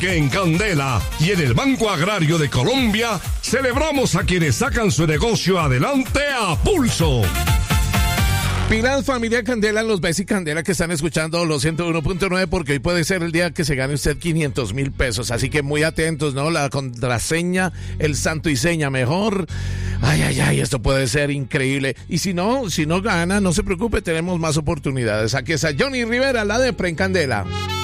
porque en Candela y en el Banco Agrario de Colombia celebramos a quienes sacan su negocio adelante a pulso. Pilas, familia Candela, los Besi Candela que están escuchando los 101.9, porque hoy puede ser el día que se gane usted 500,000 pesos, así que muy atentos, ¿no? La contraseña, el santo y seña mejor. Ay, esto puede ser increíble. Y si no gana, no se preocupe, tenemos más oportunidades. Aquí está Johnny Rivera, la Depre en Candela.